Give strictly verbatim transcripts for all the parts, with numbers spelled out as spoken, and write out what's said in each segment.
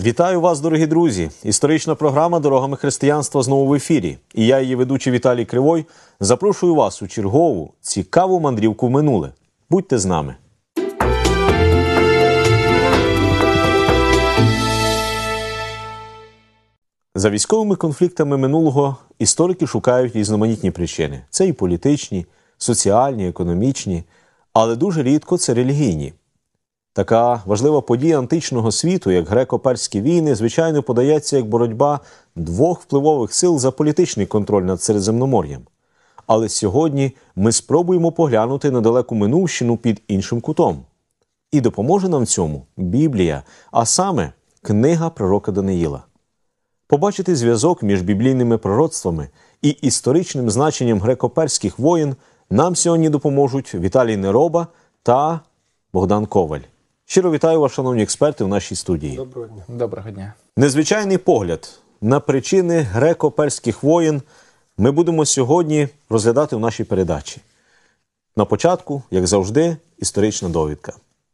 Вітаю вас, дорогі друзі! Історична програма «Дорогами християнства» знову в ефірі. І я, її ведучий Віталій Кривой, запрошую вас у чергову, цікаву мандрівку в минуле. Будьте з нами! За військовими конфліктами минулого історики шукають різноманітні причини. Це і політичні, соціальні, економічні, але дуже рідко це релігійні. Така важлива подія античного світу, як греко-перські війни, звичайно, подається як боротьба двох впливових сил за політичний контроль над Середземномор'ям. Але сьогодні ми спробуємо поглянути на далеку минувщину під іншим кутом. І допоможе нам в цьому Біблія, а саме книга пророка Даниїла. Побачити зв'язок між біблійними пророцтвами і історичним значенням греко-перських воєн нам сьогодні допоможуть Віталій Нероба та Богдан Коваль. Щиро вітаю вас, шановні експерти, в нашій студії. Доброго дня. Доброго дня. Незвичайний погляд на причини греко-перських воєн ми будемо сьогодні розглядати в нашій передачі. На початку, як завжди, історична довідка.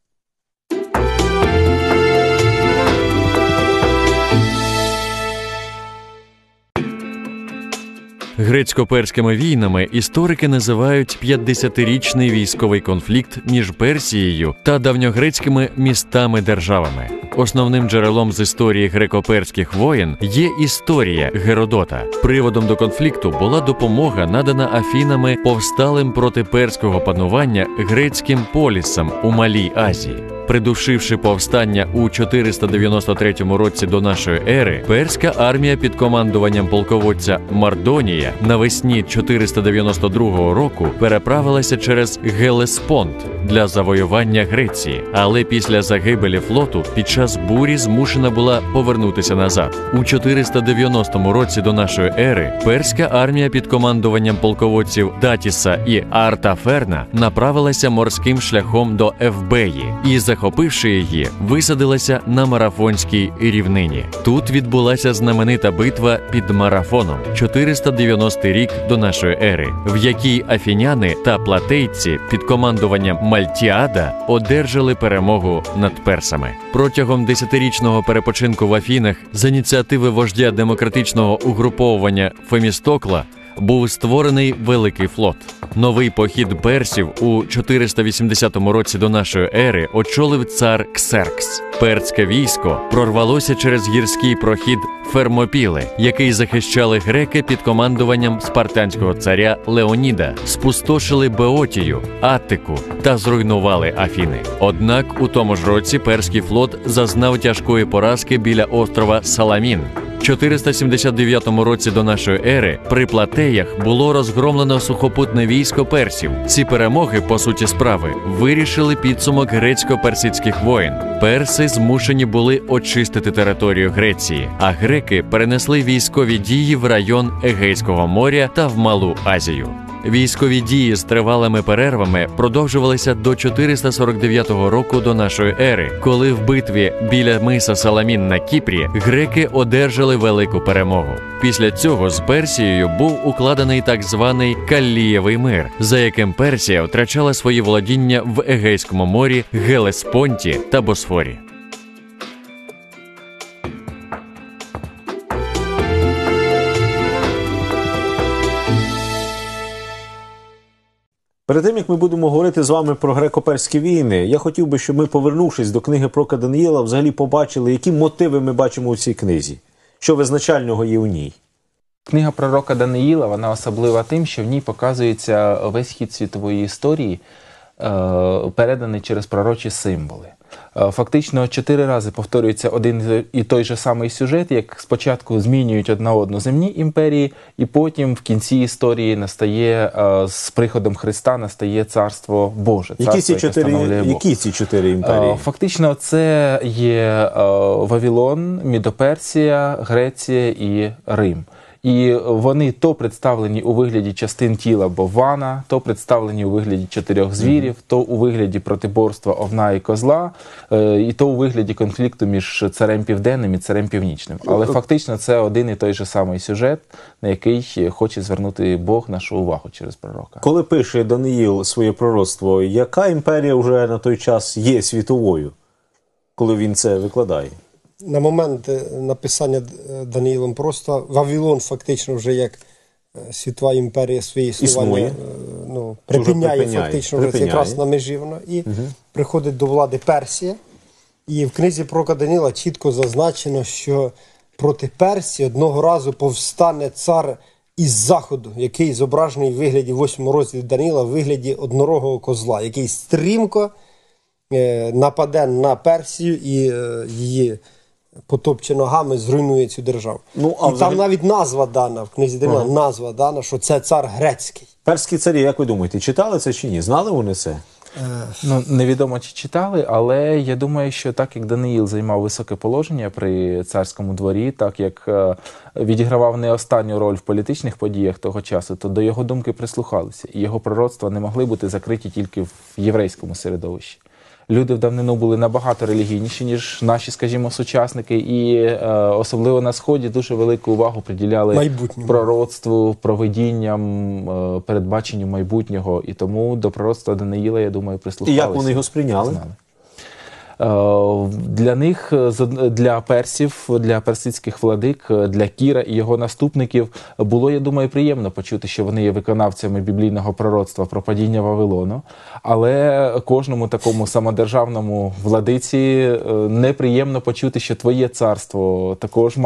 Грецько-перськими війнами історики називають п'ятдесятирічний військовий конфлікт між Персією та давньогрецькими містами-державами. Основним джерелом з історії греко-перських воєн є історія Геродота. Приводом до конфлікту була допомога, надана Афінами повсталим проти перського панування грецьким полісам у Малій Азії. Придушивши повстання у чотириста дев'яносто третьому році до нашої ери, перська армія під командуванням полководця Мардонія навесні чотириста дев'яносто другого року переправилася через Гелеспонд для завоювання Греції, але після загибелі флоту під час бурі змушена була повернутися назад. У чотириста дев'яностому році до нашої ери перська армія під командуванням полководців Датіса і Артаферна направилася морським шляхом до Евбеї і, захопивши її, висадилася на Марафонській рівнині. Тут відбулася знаменита битва під Марафоном, чотириста дев'яностий рік до нашої ери, в якій афіняни та платейці під командуванням Мальтіада одержали перемогу над персами. Протягом десятирічного перепочинку в Афінах з ініціативи вождя демократичного угруповування Фемістокла був створений Великий флот. Новий похід персів у чотириста вісімдесятому році до нашої ери очолив цар Ксеркс. Перське військо прорвалося через гірський прохід Фермопіли, який захищали греки під командуванням спартанського царя Леоніда, спустошили Беотію, Аттику та зруйнували Афіни. Однак у тому ж році перський флот зазнав тяжкої поразки біля острова Саламін. В чотириста сімдесят дев'ятому році до нашої ери при Платеях було розгромлено сухопутне військо персів. Ці перемоги, по суті справи, вирішили підсумок грецько-персидських воєн. Перси змушені були очистити територію Греції, а греки перенесли військові дії в район Егейського моря та в Малу Азію. Військові дії з тривалими перервами продовжувалися до чотириста сорок дев'ятого року до нашої ери, коли в битві біля миса Саламін на Кіпрі греки одержали велику перемогу. Після цього з Персією був укладений так званий Каллієвий мир, за яким Персія втрачала свої володіння в Егейському морі, Гелеспонті та Босфорі. Перед тим, як ми будемо говорити з вами про греко-перські війни, я хотів би, щоб ми, повернувшись до книги пророка Даниїла, взагалі побачили, які мотиви ми бачимо у цій книзі, що визначального є у ній. Книга пророка Даниїла, вона особлива тим, що в ній показується весь хід світової історії, переданий через пророчі символи. Фактично чотири рази повторюється один і той же самий сюжет, як спочатку змінюють одна одну земні імперії, і потім в кінці історії настає, з приходом Христа настає Царство Боже. Царство, які, ці чотири, які ці чотири імперії? Фактично це є Вавилон, Мідоперсія, Греція і Рим. І вони то представлені у вигляді частин тіла Боввана, то представлені у вигляді чотирьох звірів, то у вигляді протиборства овна і козла, і то у вигляді конфлікту між царем Південним і царем Північним. Але фактично це один і той же самий сюжет, на який хоче звернути Бог нашу увагу через пророка. Коли пише Даниїл своє пророцтво, яка імперія вже на той час є світовою, коли він це викладає? на момент е, написання е, Даниїлом просто Вавилон фактично вже як е, світова імперія свої існування Існує. е, ну, припиняє, припиняє, фактично вже припиняє. якраз на межі воно. І приходить до влади Персія. І в книзі пророка Даниїла чітко зазначено, що проти Персії одного разу повстане цар із заходу, який зображений в вигляді в восьмому розділі Даниїла, в вигляді однорогого козла, який стрімко е, нападе на Персію і е, її потопче ногами, зруйнує цю державу. Ну, а і взагалі- там навіть назва дана, в книзі Даниїла, Ага. назва дана, що це цар грецький. Перські царі, як ви думаєте, читали це чи ні? Знали вони це? Ну, невідомо, чи читали, але я думаю, що так як Даниїл займав високе положення при царському дворі, так як е, відігравав не останню роль в політичних подіях того часу, то до його думки прислухалися. І його пророцтва не могли бути закриті тільки в єврейському середовищі. Люди в давнину були набагато релігійніші, ніж наші, скажімо, сучасники, і е, особливо на Сході дуже велику увагу приділяли Майбутньому. пророцтву, провидінням, е, передбаченню майбутнього. І тому до пророцтва Даниїла, я думаю, І прислухалися. як вони його сприйняли? Знали. Е, Для них, е, з- для персів, для персидських владик, е, для Кіра і його наступників було, я думаю, приємно почути, що вони є виконавцями біблійного пророцтва про падіння Вавилону. Але кожному такому самодержавному владиці е, неприємно почути, що твоє царство також